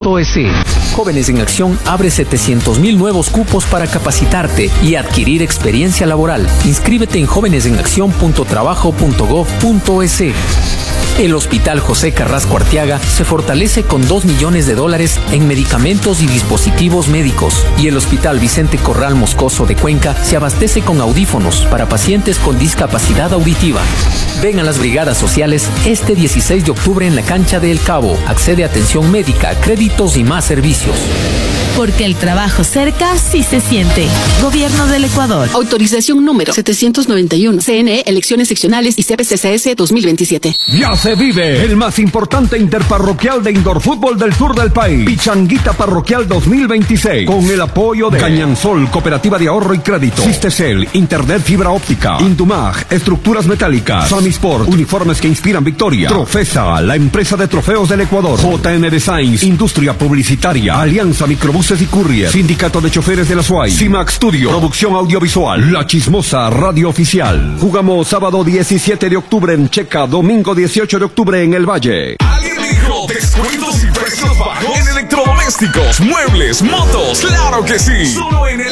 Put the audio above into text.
Jóvenes en Acción abre 700,000 nuevos cupos para capacitarte y adquirir experiencia laboral. Inscríbete en jovenesenaccion.trabajo.gov.es. El Hospital José Carrasco Arteaga se fortalece con $2 millones en medicamentos y dispositivos médicos. Y el Hospital Vicente Corral Moscoso de Cuenca se abastece con audífonos para pacientes con discapacidad auditiva. Ven a las brigadas sociales este 16 de octubre en la cancha de El Cabo. Accede a atención médica, créditos y más servicios. Porque el trabajo cerca sí se siente. Gobierno del Ecuador. Autorización número 791. CNE, elecciones seccionales y CPCCS 2027. Ya se vive el más importante interparroquial de indoor fútbol del sur del país. Pichanguita Parroquial 2026. Con el apoyo de Cañansol, Cooperativa de Ahorro y Crédito, Sistecel, Internet Fibra Óptica, Indumag, Estructuras Metálicas, Famisport, Uniformes que inspiran victoria, Trofesa, la empresa de trofeos del Ecuador, JN Designs, Industria Publicitaria, Alianza Microbuses y Courier, Sindicato de Choferes de la SUAY, CIMAC Studio, Producción Audiovisual, La Chismosa Radio Oficial. Jugamos sábado 17 de octubre en Checa, domingo 18 de octubre en El Valle. ¿Alguien dijo descuentos y precios bajos en electrodomésticos, muebles, motos? ¡Claro que sí! Solo en el